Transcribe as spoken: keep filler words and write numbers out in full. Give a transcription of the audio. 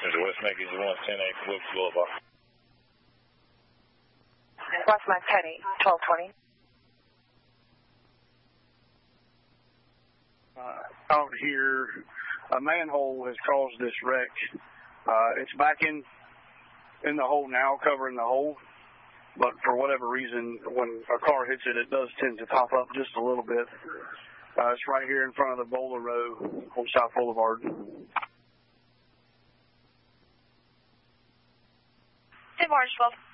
There's West Mackey's one ten eight Wilkes Boulevard. West Mackey, twelve twenty. Uh, out here, a manhole has caused this wreck. Uh, it's back in in the hole now, covering the hole. But for whatever reason, when a car hits it, it does tend to pop up just a little bit. Uh, it's right here in front of the Bowler Row on South Boulevard. Ten March twelve.